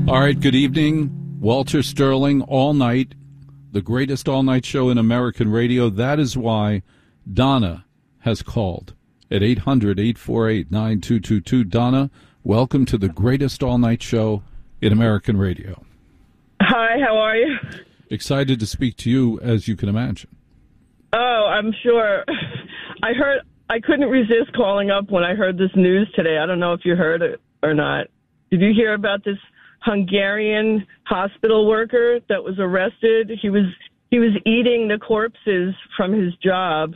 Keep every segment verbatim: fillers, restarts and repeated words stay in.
All right, good evening. Walter Sterling, All Night, the greatest all-night show in American radio. That is why Donna has called at eight hundred, eight four eight, nine two two two. Donna, welcome to the greatest all-night show in American radio. Hi, how are you? Excited to speak to you, as you can imagine. Oh, I'm sure. I heard. I couldn't resist calling up when I heard this news today. I don't know if you heard it or not. Did you hear about this Hungarian hospital worker that was arrested? He was he was eating the corpses from his job.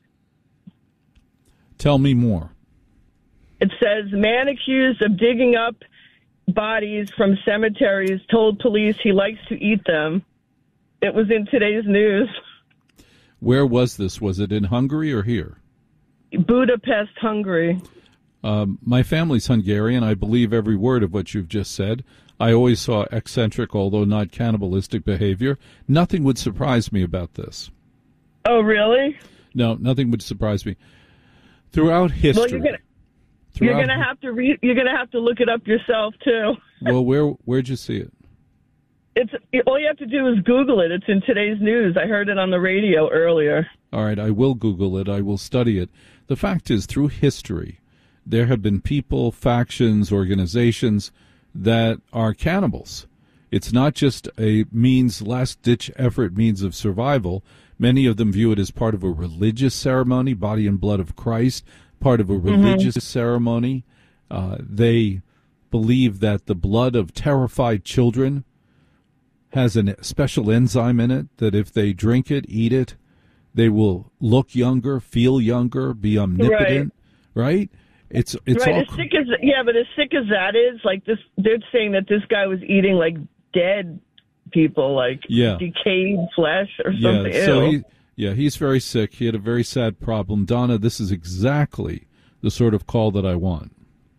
Tell me more. It says, man accused of digging up bodies from cemeteries told police he likes to eat them. It was in today's news. Where was this? Was it in Hungary or here? Budapest, Hungary. Um, my family's Hungarian. I believe every word of what you've just said. I always saw eccentric, although not cannibalistic, behavior. Nothing would surprise me about this. Oh, really? No, nothing would surprise me. Throughout history, well, you're gonna, you're gonna have to re, you're gonna have to look it up yourself too. Well, where where'd you see it? It's all you have to do is Google it. It's in today's news. I heard it on the radio earlier. All right, I will Google it. I will study it. The fact is, through history, there have been people, factions, organizations that are cannibals. It's not just a means, last-ditch effort means of survival. Many of them view it as part of a religious ceremony, body and blood of Christ, part of a religious mm-hmm. ceremony. Uh, they believe that the blood of terrified children has a special enzyme in it, that if they drink it, eat it, they will look younger, feel younger, be omnipotent, right? right? It's it's right. all As sick as yeah, but as sick as that is, like this, they're saying that this guy was eating like dead people, like yeah. decayed flesh or yeah, something. So he, yeah, he's very sick. He had a very sad problem. Donna, this is exactly the sort of call that I want.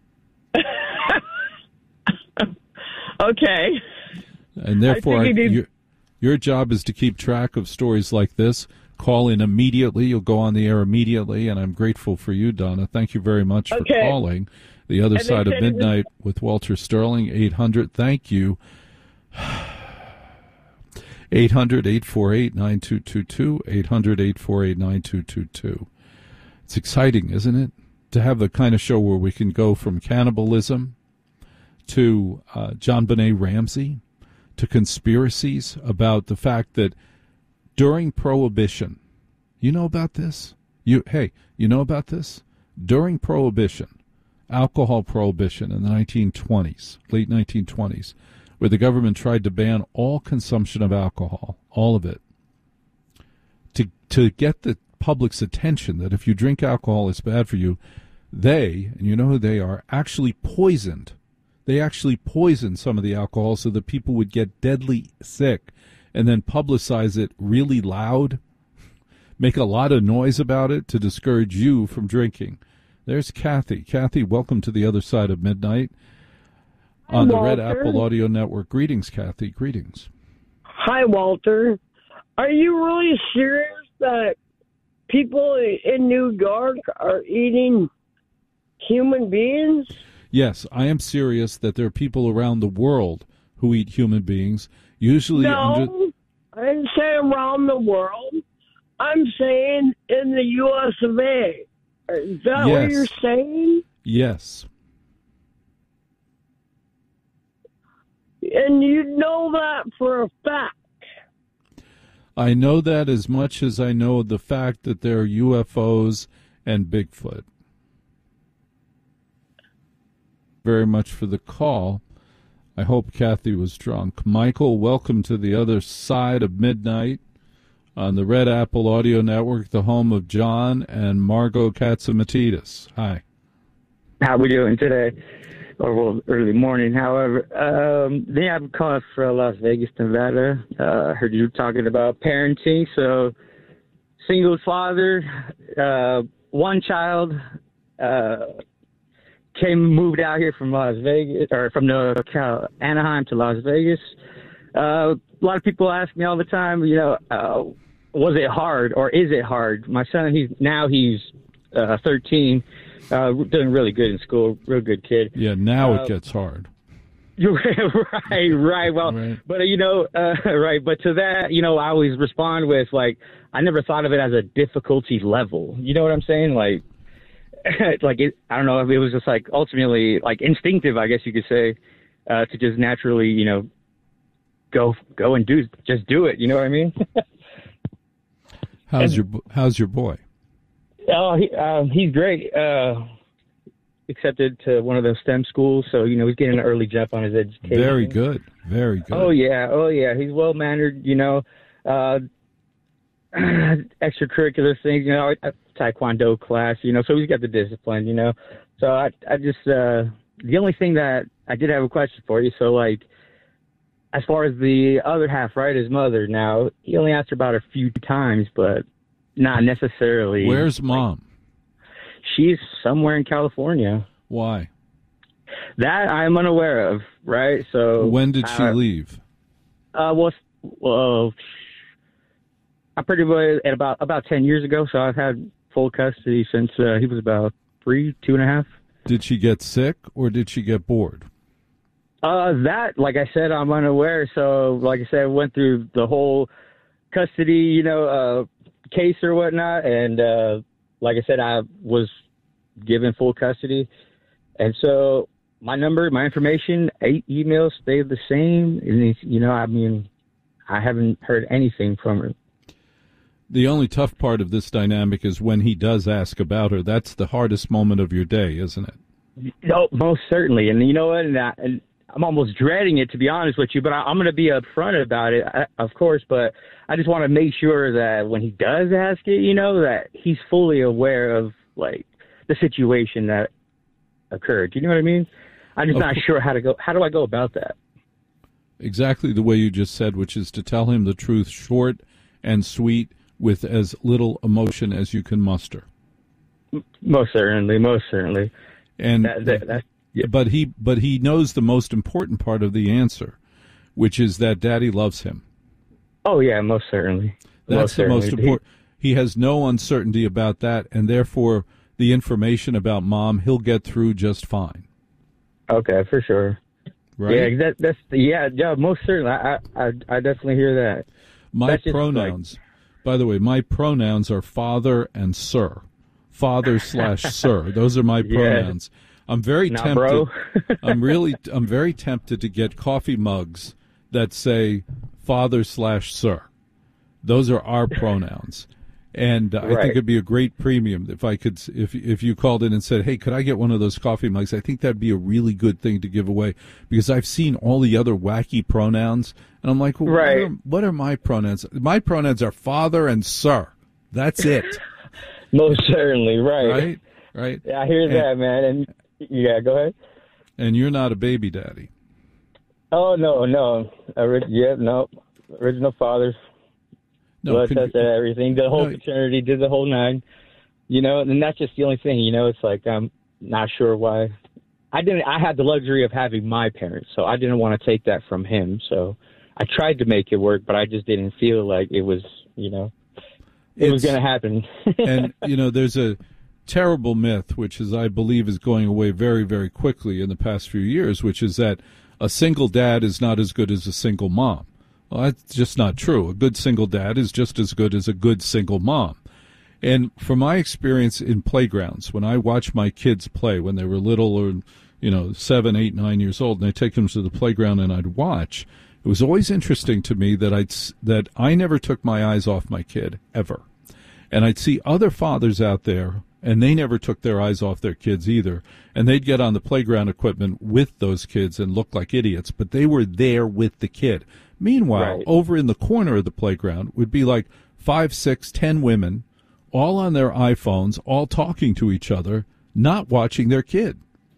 Okay. And therefore, I I, your, your job is to keep track of stories like this. Call in immediately. You'll go on the air immediately, and I'm grateful for you, Donna. Thank you very much for okay. calling. The Other and Side of Midnight was- with Walter Sterling, eight hundred. Thank you. eight hundred, eight four eight, nine two two two, eight hundred, eight four eight, nine two two two. It's exciting, isn't it, to have the kind of show where we can go from cannibalism to uh, John Benet Ramsey, to conspiracies about the fact that during Prohibition, you know about this? You hey, you know about this? During Prohibition, alcohol prohibition in the nineteen twenties, late nineteen twenties, where the government tried to ban all consumption of alcohol, all of it, to to get the public's attention that if you drink alcohol, it's bad for you. They, and you know who they are, actually poisoned. They actually poisoned some of the alcohol so that people would get deadly sick, and then publicize it really loud, make a lot of noise about it to discourage you from drinking. There's Kathy. Kathy, welcome to the Other Side of Midnight on the Walter. Red Apple Audio Network. Greetings, Kathy. Greetings. Hi, Walter. Are you really serious that people in New York are eating human beings? Yes, I am serious that there are people around the world who eat human beings. Usually, no, under... I didn't say around the world. I'm saying in the U S of A. Is that yes. what you're saying? Yes. And you know that for a fact. I know that as much as I know the fact that there are U F Os and Bigfoot. Very much for the call. I hope Kathy was drunk. Michael, welcome to the Other Side of Midnight on the Red Apple Audio Network, the home of John and Margot Katzimatidis. Hi. How we doing today? Or well, early morning, however. Um, then I'm calling for Las Vegas, Nevada. I uh, heard you talking about parenting. So, single father, uh, one child, uh, came moved out here from Las Vegas, or from the Cal- Anaheim to Las Vegas. Uh, a lot of people ask me all the time, you know, uh, was it hard or is it hard? My son, he's now he's uh, thirteen. Uh, doing really good in school, real good kid. Yeah, now uh, it gets hard. right, right. Well, Right. but uh, you know, uh, right. But to that, you know, I always respond with like, I never thought of it as a difficulty level. You know what I'm saying? Like, like it, I don't know if it was just like ultimately like instinctive, I guess you could say, uh, to just naturally, you know, go go and do just do it. You know what I mean? How's your How's your boy? Oh, he, uh, he's great. Uh, accepted to one of those STEM schools, so you know he's getting an early jump on his education. Very good, very good. Oh yeah, oh yeah, he's well mannered. You know, uh, extracurricular things. You know, a taekwondo class. You know, so he's got the discipline. You know, so I, I just uh, the only thing that I did have a question for you. So like, as far as the other half, right, his mother. Now he only asked her about a few times, but not necessarily. Where's mom? She's somewhere in California. Why? That I'm unaware of, right? So When did she uh, leave? Uh, well, well, I pretty much at about about ten years ago. So I've had full custody since uh, he was about three, two and a half. Did she get sick or did she get bored? Uh, that, like I said, I'm unaware. So, like I said, I went through the whole custody, you know, uh, case or whatnot, and uh, like I said, I was given full custody, and so my number, my information, eight emails stayed the same. And you know, I mean, I haven't heard anything from her. The only tough part of this dynamic is when he does ask about her. That's the hardest moment of your day, isn't it? No, most certainly. And you know what? And, I, and I'm almost dreading it, to be honest with you. But I, I'm going to be upfront about it, I, of course. But I just want to make sure that when he does ask it, you know, that he's fully aware of like the situation that occurred. Do you know what I mean? I'm just Of not course. sure how to go. How do I go about that? Exactly the way you just said, which is to tell him the truth, short and sweet, with as little emotion as you can muster. Most certainly, most certainly. And That, that, that, yeah. but he but he knows the most important part of the answer, which is that Daddy loves him. Oh yeah, most certainly. That's the most important. He has no uncertainty about that, and therefore the information about Mom he'll get through just fine. Okay, for sure. Right? Yeah, that, that's yeah, yeah, most certainly. I, I, I definitely hear that. My That's just pronouns, by the way, my pronouns are father and sir. Father slash sir. Those are my Yeah. pronouns. I'm very Nah, tempted. bro. I'm really, I'm very tempted to get coffee mugs that say father slash sir. Those are our pronouns. And uh, I Right. think it'd be a great premium if I could, if if you called in and said, "Hey, could I get one of those coffee mugs?" I think that'd be a really good thing to give away because I've seen all the other wacky pronouns, and I'm like, well, Right. what, are, what are my pronouns? My pronouns are father and sir. That's it, Most certainly, right. right? Right. Yeah, I hear And- that, man. And yeah, go ahead. And you're not a baby daddy. Oh no, no, Orig- yeah, no, original fathers. No, Blood could- test and everything, the whole No. fraternity, did the whole nine. You know, and that's just the only thing. You know, it's like I'm not sure why. I didn't. I had the luxury of having my parents, so I didn't want to take that from him. So I tried to make it work, but I just didn't feel like it was. You know, it was It's- going to happen. and you know, there's a terrible myth, which is I believe is going away very, very quickly in the past few years, which is that a single dad is not as good as a single mom. Well, that's just not true. A good single dad is just as good as a good single mom. And from my experience in playgrounds, when I watch my kids play when they were little or, you know, seven, eight, nine years old, and I take them to the playground and I'd watch, it was always interesting to me that I'd s- that I never took my eyes off my kid ever. And I'd see other fathers out there, and they never took their eyes off their kids either. And they'd get on the playground equipment with those kids and look like idiots, but they were there with the kid. Meanwhile, Right. over in the corner of the playground would be like five, six, ten women, all on their iPhones, all talking to each other, not watching their kid.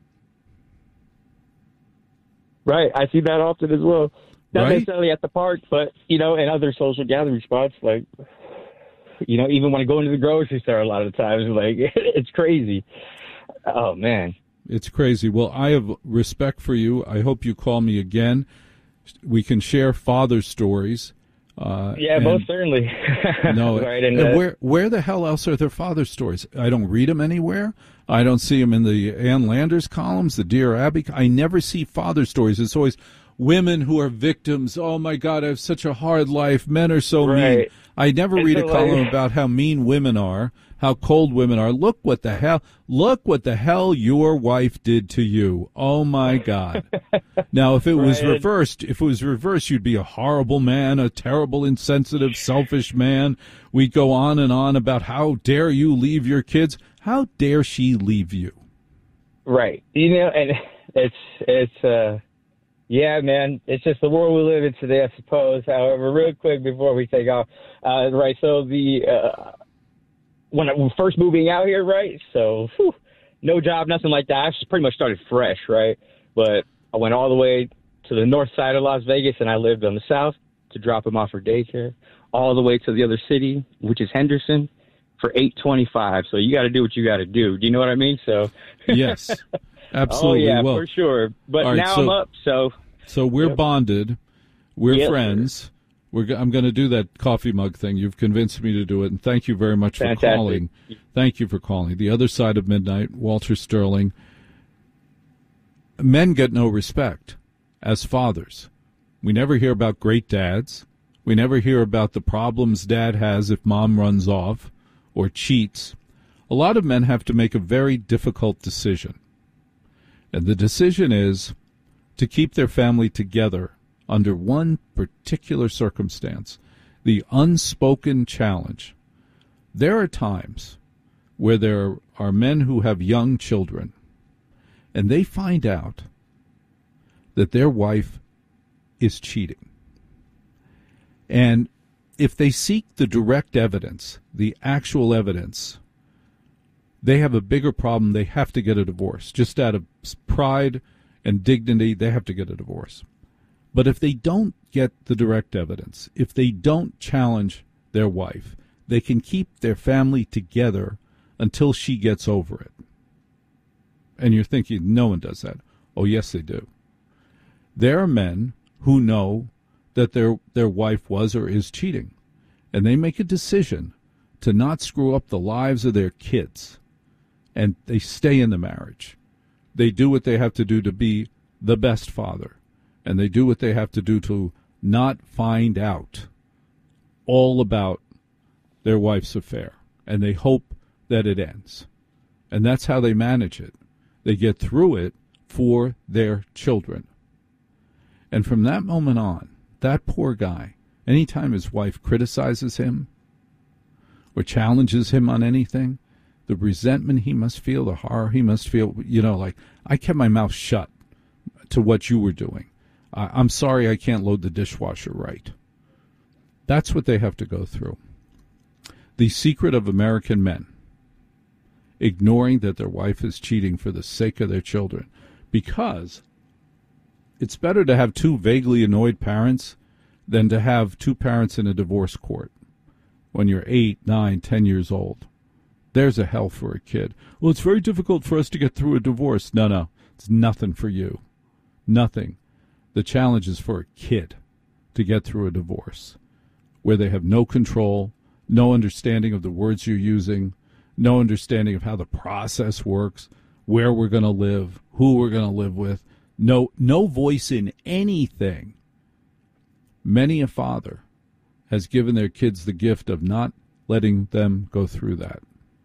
Right, I see that often as well. Not Right? necessarily at the park, but you know, in other social gathering spots, like you know, even when I go into the grocery store, a lot of the times, like it's crazy. Oh man, It's crazy. Well, I have respect for you. I hope you call me again. We can share father stories. Uh, yeah, and, most certainly. No, right, and, and, uh, where where the hell else are their father stories? I don't read them anywhere. I don't see them in the Ann Landers columns, the Dear Abby. I never see father stories. It's always women who are victims. Oh, my God, I have such a hard life. Men are so right. mean. I never And read so, a column like, about how mean women are, how cold women are. Look what the hell, look what the hell your wife did to you. Oh, my God. Now, if it was Right. reversed, if it was reversed, you'd be a horrible man, a terrible, insensitive, selfish man. We'd go on and on about how dare you leave your kids. How dare she leave you? Right. You know, and it's, it's, uh, yeah, man, it's just the world we live in today, I suppose. However, real quick before we take off, uh, right, so the, uh, when I was first moving out here, right, so whew, no job, nothing like that. I just pretty much started fresh, right, but I went all the way to the north side of Las Vegas, and I lived on the south to drop him off for daycare, all the way to the other city, which is Henderson, for eight twenty-five. So you got to do what you got to do. Do you know what I mean? So Yes, absolutely. Oh, yeah, well, for sure. But right, now so, I'm up, so. So we're Yep. bonded. We're Yes, friends. We're, go- I'm going to do that coffee mug thing. You've convinced me to do it, and thank you very much Fantastic. for calling. Thank you for calling. The Other Side of Midnight, Walter Sterling. Men get no respect as fathers. We never hear about great dads. We never hear about the problems dad has if mom runs off or cheats. A lot of men have to make a very difficult decision. And the decision is to keep their family together under one particular circumstance, the unspoken challenge. There are times where there are men who have young children, and they find out that their wife is cheating. And if they seek the direct evidence, the actual evidence, they have a bigger problem. They have to get a divorce. Just out of pride and dignity, they have to get a divorce. But if they don't get the direct evidence, if they don't challenge their wife, they can keep their family together until she gets over it. And you're thinking, no one does that. Oh, yes, they do. There are men who know that their their wife was or is cheating, and they make a decision to not screw up the lives of their kids, and they stay in the marriage. They do what they have to do to be the best father, and they do what they have to do to not find out all about their wife's affair, and they hope that it ends. And that's how they manage it. They get through it for their children. And from that moment on, that poor guy, anytime his wife criticizes him or challenges him on anything, the resentment he must feel, the horror he must feel, you know, like, I kept my mouth shut to what you were doing. I, I'm sorry I can't load the dishwasher right. That's what they have to go through. The secret of American men, ignoring that their wife is cheating for the sake of their children, because it's better to have two vaguely annoyed parents than to have two parents in a divorce court when you're eight, nine, ten years old. There's a hell for a kid. Well, it's very difficult for us to get through a divorce. No, no, it's nothing for you. Nothing. The challenge is for a kid to get through a divorce where they have no control, no understanding of the words you're using, no understanding of how the process works, where we're going to live, who we're going to live with, no, no voice in anything. Many a father has given their kids the gift of not letting them go through that.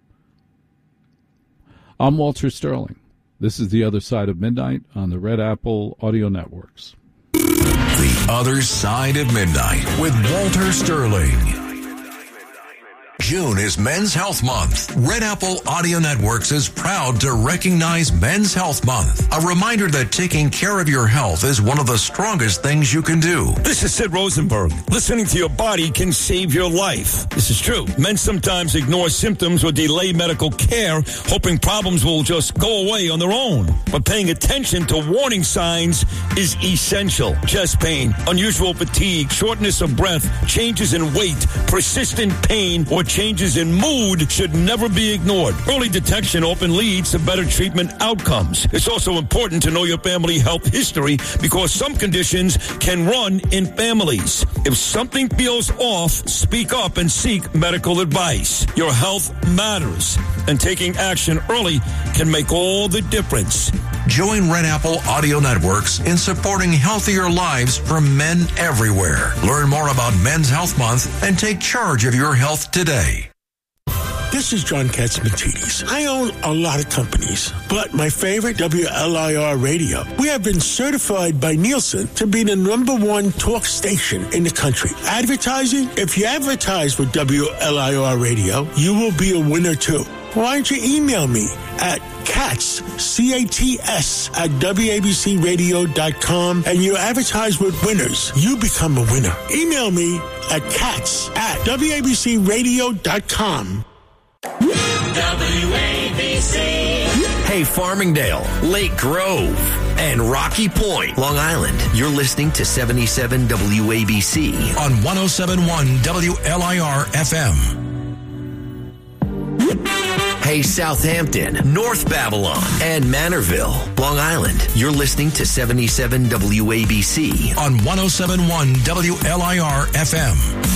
I'm Walter Sterling. This is The Other Side of Midnight on the Red Apple Audio Networks. The Other Side of Midnight with Walter Sterling. June is Men's Health Month. Red Apple Audio Networks is proud to recognize Men's Health Month. A reminder that taking care of your health is one of the strongest things you can do. This is Sid Rosenberg. Listening to your body can save your life. This is true. Men sometimes ignore symptoms or delay medical care, hoping problems will just go away on their own. But paying attention to warning signs is essential. Chest pain, unusual fatigue, shortness of breath, changes in weight, persistent pain, or but changes in mood should never be ignored. Early detection often leads to better treatment outcomes. It's also important to know your family health history because some conditions can run in families. If something feels off, speak up and seek medical advice. Your health matters, and taking action early can make all the difference. Join Red Apple Audio Networks in supporting healthier lives for men everywhere. Learn more about Men's Health Month and take charge of your health today. This is John Katzmatidis. I own a lot of companies, but my favorite, W L I R Radio. We have been certified by Nielsen to be the number one talk station in the country. Advertising? If you advertise with W L I R Radio, you will be a winner too. Why don't you email me at Katz, C A T S, at W A B C radio dot com, and you advertise with winners. You become a winner. Email me at Katz at W A B C radio dot com. W A B C. Hey, Farmingdale, Lake Grove, and Rocky Point, Long Island. You're listening to seventy-seven W A B C on one oh seven point one W L I R F M. Hey, Southampton, North Babylon, and Manorville, Long Island. You're listening to seventy-seven W A B C on one oh seven point one W L I R F M.